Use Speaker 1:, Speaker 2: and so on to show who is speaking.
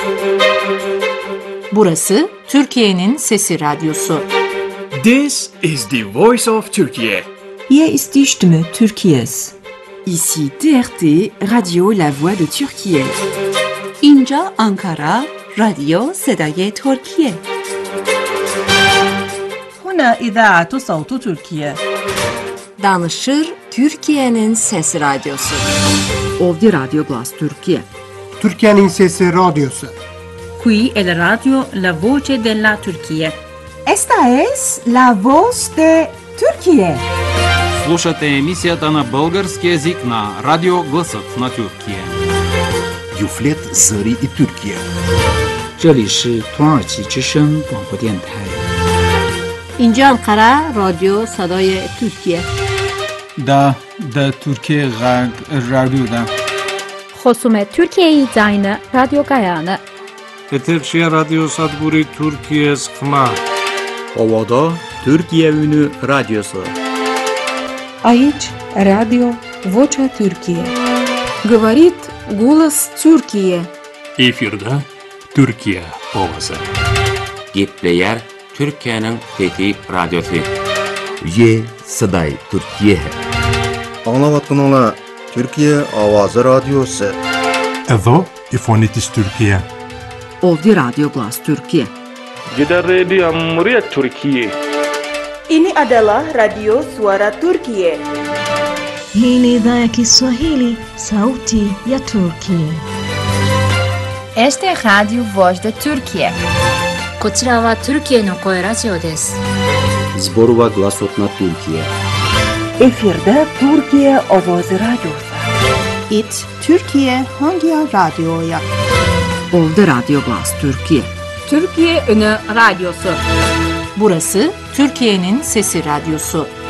Speaker 1: Burası Türkiye'nin Sesi Radyosu.
Speaker 2: This is the voice of Turkey.
Speaker 3: Hier ist die Stimme Türkiye's.
Speaker 4: Ici TRT, Radio La Voix de Türkiye.
Speaker 5: اینجا آنکارا، رادیو صدای ترکیه.
Speaker 6: هنا إذاعة صوت تركيا.
Speaker 1: Danışır Türkiye'nin Sesi Radyosu.
Speaker 4: Ovdje Radio Glas Türkiye.
Speaker 7: Türkiye'nin Sesi Radyosu.
Speaker 6: Qui è la radio La Voce della Turchia.
Speaker 3: Esta es la voz de Türkiye.
Speaker 8: Слушате емисията на български език на Радио Гласът на Türkiye.
Speaker 9: Юфлет Зари и Türkiye.
Speaker 10: 这里是土耳其之声广播电台。
Speaker 1: اینجا انقره رادیو صدای ترکیه.
Speaker 10: Da Türkiye Radyo'da.
Speaker 11: خصومت Türkiye Zayını Radyo Gayanı.
Speaker 12: Eterçiye Radyo Sadguri Türkiye Skma.
Speaker 13: Ovada Türkiye Ünü Radyosu.
Speaker 3: Aici Radio Vocea Türkiye.
Speaker 11: Говорит голос Türkiye.
Speaker 14: Efirde Türkiye Ovası.
Speaker 15: Gitleyer Türkiye'nin Fethi Radyosu.
Speaker 9: Ye Saday Türkiye.
Speaker 16: Anlavatkanala Türkiye Avazı Radyosu.
Speaker 17: Evo İfonitis Türkiye.
Speaker 4: Ovdje Radio Glas Türkiye.
Speaker 12: Gider Radio Cumhuriyet Türkiye.
Speaker 18: Ini adalah Radio Suara Turkiye.
Speaker 19: Hii ni idhaa ya Kiswahili, Sauti ya Turkiye.
Speaker 20: Este es Radio Voz de Türkiye.
Speaker 21: こちらはトルキエの声ラジオです。
Speaker 13: Zborova Glasot na Türkiye.
Speaker 3: Efirde Türkiye Avazı Radyosu.
Speaker 5: İt Türkiye hangi radyoya?
Speaker 4: Ovdje Radio Glas Türkiye.
Speaker 1: Türkiye Ünü Radyosu. Burası Türkiye'nin Sesi Radyosu.